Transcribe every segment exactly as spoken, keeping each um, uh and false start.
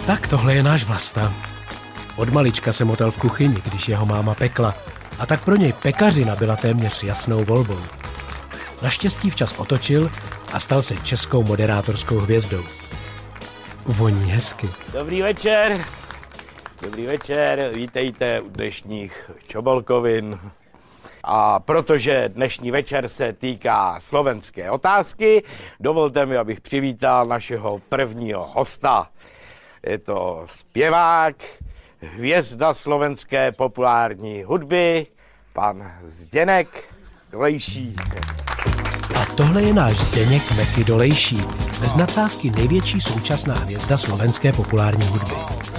Tak tohle je náš Vlasta. Od malička se motal v kuchyni, když jeho máma pekla, a tak pro něj pekařina byla téměř jasnou volbou. Naštěstí včas otočil a stal se českou moderátorskou hvězdou. Voní hezky. Dobrý večer. Dobrý večer, vítejte u dnešních Čobolkovin. A protože dnešní večer se týká slovenské otázky, dovolte mi, abych přivítal našeho prvního hosta. Je to zpěvák, hvězda slovenské populární hudby, pan Zdeněk Dolejší. A tohle je náš Zdeněk Meky Dolejší, bez nadsázky největší současná hvězda slovenské populární hudby.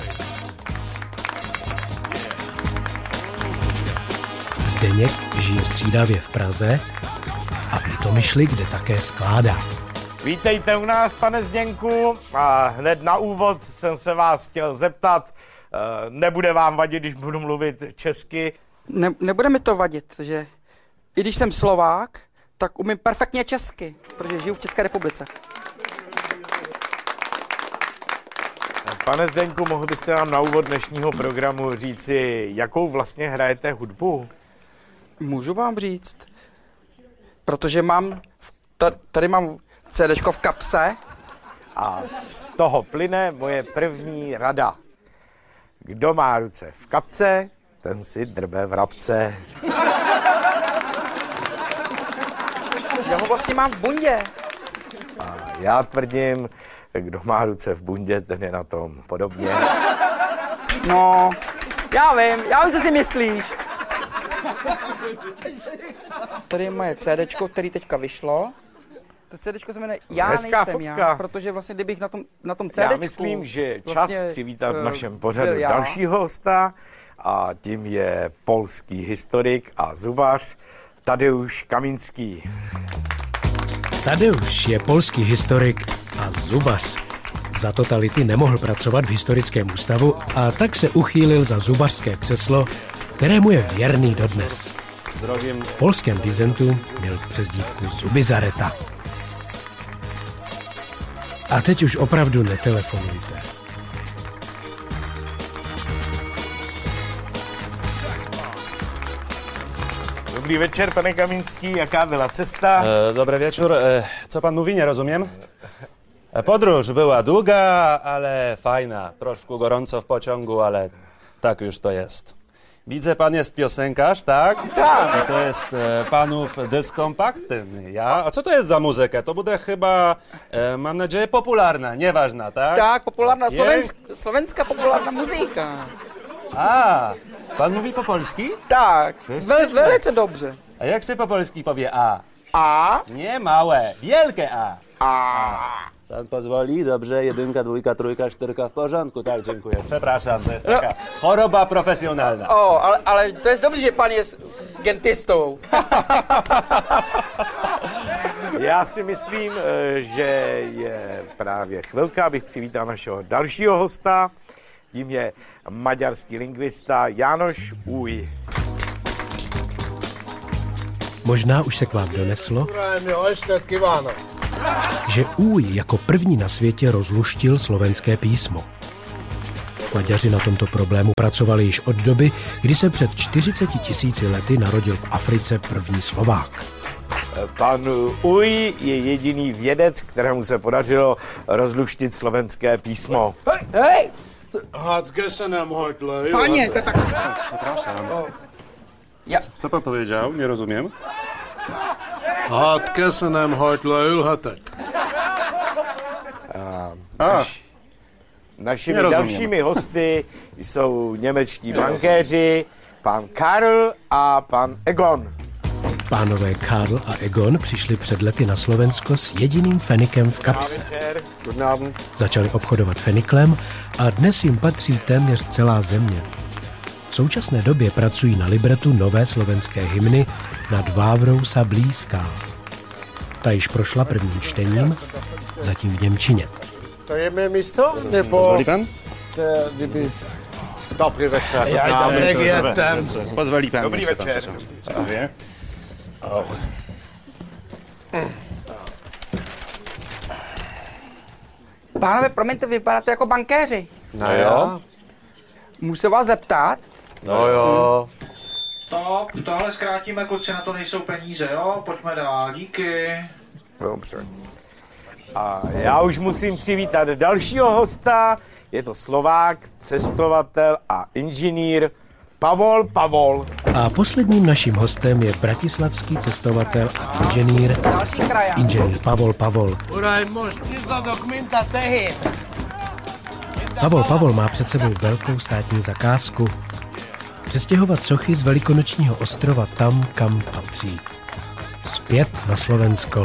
Zdeněk žije střídavě v Praze a v Litomyšli, kde také skládá. Vítejte u nás, pane Zdeňku. A hned na úvod jsem se vás chtěl zeptat, nebude vám vadit, když budu mluvit česky? Ne, nebude mi to vadit, že i když jsem Slovák, tak umím perfektně česky, protože žiju v České republice. Pane Zdeňku, mohl byste nám na úvod dnešního programu říci, jakou vlastně hrajete hudbu? Můžu vám říct, protože mám, tady mám CDčko v kapse. A z toho plyne moje první rada. Kdo má ruce v kapce, ten si drbe vrabce. Já ho vlastně mám v bundě. A já tvrdím, kdo má ruce v bundě, ten je na tom podobně. No, já vím, já vím, co si myslíš. Tady je moje CDčko, který teďka vyšlo. To CDčko se jmenuje Já Hezká nejsem fotka. Já, protože vlastně kdybych na tom, na tom CDčku... Já myslím, že je čas vlastně, přivítat v uh, našem pořadu já. dalšího hosta a tím je polský historik a zubař Tadeusz Kaminský. Tadeusz je polský historik a zubař. Za totality nemohl pracovat v historickém ústavu a tak se uchýlil za zubařské křeslo, kterému je věrný dodnes. Zdravím. V polském dizentu měl přezdívku Zubizareta. A teď už opravdu netelefonujte. Dobrý večer, pane Kaminský, jaká byla cesta? E, dobry wieczór. E, co pan mówi, nie rozumiem? E, podróż była długa, ale fajna. Troszkę gorąco w pociągu, ale tak już to jest. Widzę, pan jest piosenkarz, tak? Tak. I to jest e, panów dysk kompaktny, ja? A co to jest za muzyka? To bude chyba, e, mam nadzieję, popularna, nieważna, tak? Tak, populárna, Je- slovensk, slovenská populárna muzika. A, pan mówi po polski? Tak, To jest vel, świetne. velice dobře. A jak się po polski powie A? A, Nie małe, wielkie A. a. Pan pozwoli? Dobrze, jedynka, dwójka, trójka, cztyrka w porządku. Tak, dziękuję. Przepraszam, to jest taka choroba profesjonalna. O, ale, ale to je dobře, že pan je s- gentistou. Já si myslím, eh, že je právě chvilka, abych přivítal našeho dalšího hosta. Tím je maďarský lingvista Jánoš Új. Možná už se k vám doneslo, že Új jako první na světě rozluštil slovenské písmo. Maďaři na tomto problému pracovali již od doby, kdy se před čtyřiceti tisíci lety narodil v Africe první Slovák. Pan Új je jediný vědec, kterému se podařilo rozluštit slovenské písmo. Hej, hej, Hát köszönöm, hogy leülhetett. paně, to je tak... Przepraszam. Ja, Co pan powiedział? Nie rozumiem. Hát köszönöm, hogy leülhetek. A, Našimi Nerozumím. dalšími hosty jsou němečtí bankéři, pan Karl a pan Egon. Pánové Karl a Egon přišli před lety na Slovensko s jediným fenikem v kapse. Guten Abend. Začali obchodovat feniklem a dnes jim patří téměř celá země. V současné době pracují na libretu nové slovenské hymny Nad Vávrou sa blízká. Ta již prošla prvním čtením, zatím v němčině. To je mé místo? Nebo... pozwoli pan? To, kdyby... Dobrý večer. Já dobrý Megjettem. Pozwoli pan. Dobrý niech się pan večer. przesiądzie. pánové, promiňte, vypadáte jako bankéři. No jo. Můžu se vás zeptat? No jo. No, tohle zkrátíme, kluci, na to nejsou peníze, jo? Pojďme dál, díky. Dobře. A já už musím přivítat dalšího hosta. Je to Slovák, cestovatel a inženýr Pavol Pavol. A posledním naším hostem je bratislavský cestovatel a inženýr, Další kraja. inženýr Pavol Pavol. Uraj, možti za dokumenta tehy. Pavol Pavol má před sebou velkou státní zakázku. Přestěhovat sochy z Velikonočního ostrova tam, kam patří. Zpět na Slovensko.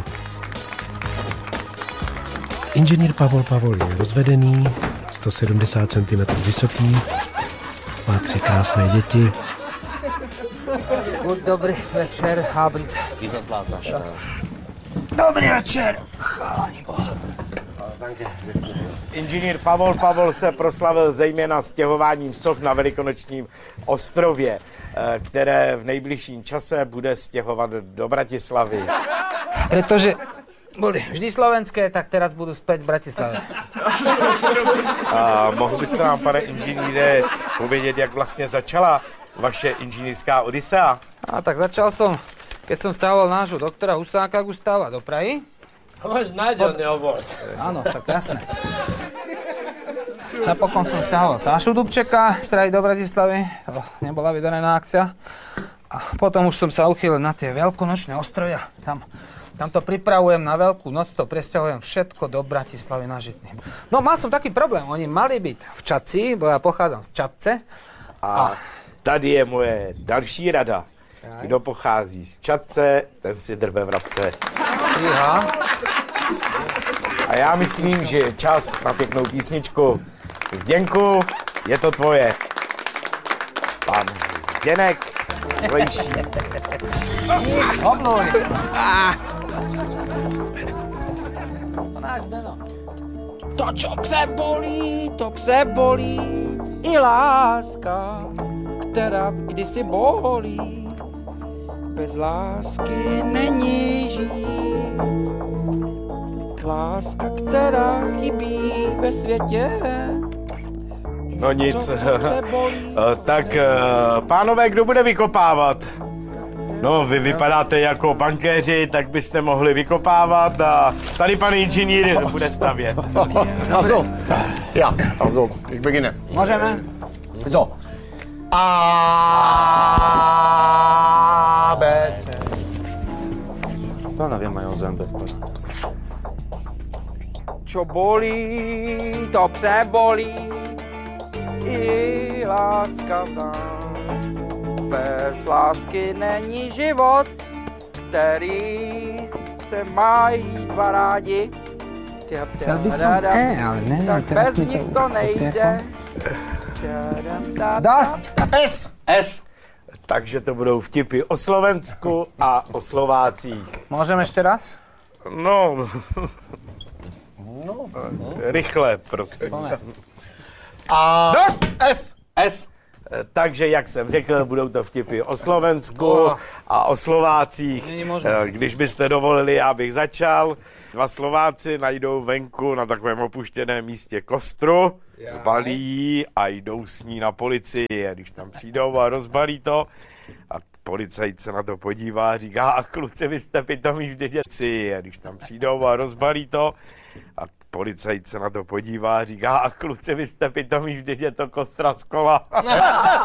Inženýr Pavol Pavol je rozvedený, sto sedmdesát centimetrů vysoký, má tři krásné děti. Dobrý večer, Abend. Dobrý večer. Inženýr Pavol Pavol se proslavil zejména stěhováním soch na Velikonočním ostrově, které v nejbližším čase bude stěhovat do Bratislavy. Pretože boli vždy slovenské, tak teraz budú späť v Bratislave. A mohl byste nám, pane inženýre, povědět, jak vlastně začala vaše inženýrská odisea? A tak začal som, keď som stával nášho doktora Husáka Gustáva do Prahy. Máš náďo nehovor. Áno, však jasné. Napokon som stiahoval Sášu Dubčeka z Prahy do Bratislavy. To nebola vydarená akcia. A potom už som sa uchýlil na tie veľkonočné ostrovia. Tam, tam to pripravujem na veľkú noc, to presťahujem všetko do Bratislavy na Žitný. No mal som taký problém, oni mali byť v Čadci, bo ja pochádzam z Čadce. A, a tady je moje další rada. Kdo pochází z Čadce, ten si drbe vrabce. Iha. A já myslím, že je čas na pěknou písničku. Zděnku, je to tvoje. Pan Zděnek Lejší. Obluj. To náš Zdeno. To, čo pse bolí, to pse bolí, i láska, která kdysi bolí. Bez lásky není žít. Láska, která chybí ve světě. No nic. Tak, pánové, kdo bude vykopávat? No, vy vypadáte jako bankéři, tak byste mohli vykopávat a tady pan inženýr bude stavět. Also, ja, also, ich beginne. Môžeme? So. A, B, C. Panowie mają zęby w porządku. Čo bolí, to pse bolí, i láska v nás. Bez lásky není život, který se mají dva rádi. Chcel by som E, ale neviem, tak teraz bez mi nich to to nejde. Dosť! S. S. Takže to budou vtipy o Slovensku a o Slovácích. Môžem ešte raz? No, no. Rychle, prosím. A. Dost! S. S. Takže, jak jsem řekl, budou to vtipy o Slovensku a o Slovácích. Není možné. Když byste dovolili, já bych začal. Dva Slováci najdou venku na takovém opuštěném místě kostru, zbalí ji a jdou s ní na policii. A když tam přijdou a rozbalí to, a policajt se na to podívá a říká, a kluci, vy jste pitomí v děděci. A když tam přijdou a rozbalí to, a policajt se na to podívá a říká, a kluci, vy jste pitomí, vždyť je to kostra z kola.